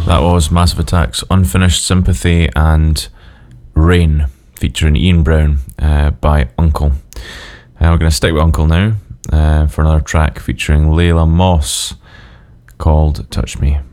That was Massive Attack's Unfinished Sympathy and Rain, featuring Ian Brown by Uncle. We're going to stick with Uncle now for another track featuring Layla Moss called Touch Me.